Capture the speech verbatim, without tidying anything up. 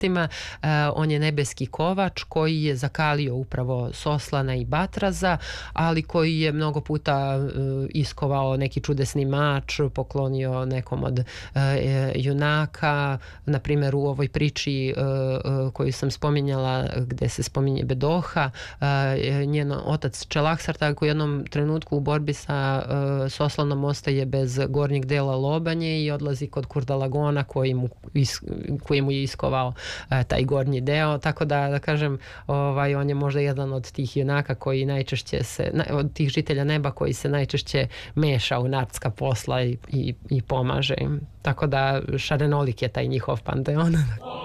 On je nebeski kovač koji je zakalio upravo Soslana i Batraza, ali koji je mnogo puta iskovao neki čudesni mač, poklonio nekom od junaka. Na primjer, u ovoj priči koju sam spominjala, gde se spominje Bedoha, njen otac Čelahsarta koji u jednom trenutku u borbi sa Soslanom ostaje bez gornjeg dela lobanje i odlazi kod Kurdalagona koji mu, koji mu je iskovao taj gornji deo, tako da, da kažem, ovaj, on je možda jedan od tih junaka koji najčešće se, od tih žitelja neba koji se najčešće meša u nardska posla i, i, i pomaže im. Tako da šarenolik je taj njihov panteon.